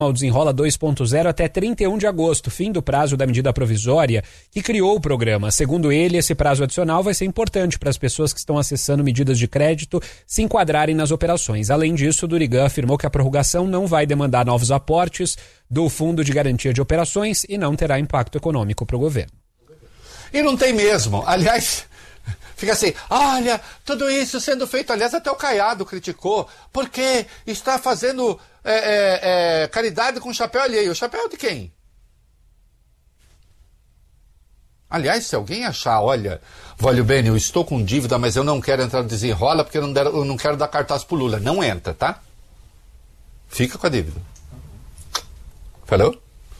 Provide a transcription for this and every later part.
ao Desenrola 2.0 até 31 de agosto, fim do prazo da medida provisória que criou o programa. Segundo ele, esse prazo adicional vai ser importante para as pessoas que estão acessando medidas de crédito se enquadrarem nas operações. Além disso, o Durigan afirmou que a prorrogação não vai demandar novos aportes do Fundo de Garantia de Operações e não terá impacto econômico para o governo. E não tem mesmo. Aliás, fica assim, olha, tudo isso sendo feito, aliás, até o Caiado criticou, porque está fazendo caridade com chapéu alheio. O chapéu de quem? Aliás, se alguém achar, olha, Vólio Bene, eu estou com dívida, mas eu não quero entrar no Desenrola porque eu não quero dar cartaz pro Lula. Não entra, tá? Fica com a dívida. Falou?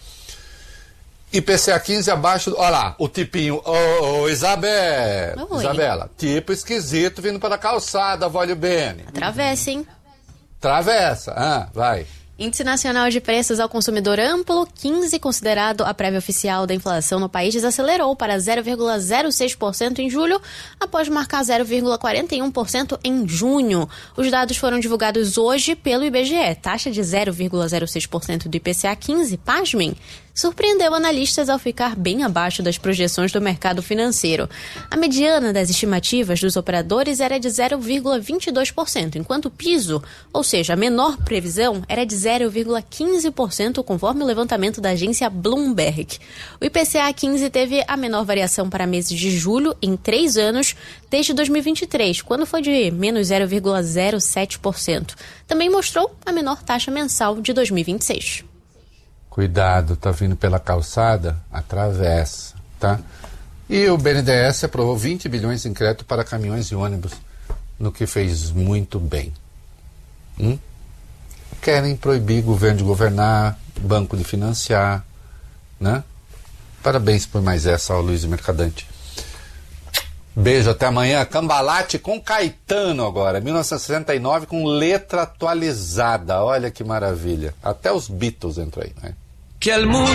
IPCA 15 abaixo, olha lá, o tipinho, Isabela, tipo esquisito vindo pela calçada, Vólio Bene. Atravessa, hein? Travessa, vai. Índice Nacional de Preços ao Consumidor Amplo, 15, considerado a prévia oficial da inflação no país, desacelerou para 0,06% em julho, após marcar 0,41% em junho. Os dados foram divulgados hoje pelo IBGE. Taxa de 0,06% do IPCA 15, pasmem, surpreendeu analistas ao ficar bem abaixo das projeções do mercado financeiro. A mediana das estimativas dos operadores era de 0,22%, enquanto o piso, ou seja, a menor previsão, era de 0,15%, conforme o levantamento da agência Bloomberg. O IPCA 15 teve a menor variação para meses de julho em 3 anos, desde 2023, quando foi de menos 0,07%. Também mostrou a menor taxa mensal de 2026. Cuidado, tá vindo pela calçada, atravessa, tá? E o BNDES aprovou 20 bilhões em crédito para caminhões e ônibus, no que fez muito bem. Querem proibir governo de governar, banco de financiar, né? Parabéns por mais essa, ó, Luiz Mercadante. Beijo, até amanhã. Cambalache com Caetano agora, 1969, com letra atualizada. Olha que maravilha. Até os Beatles entram aí, né?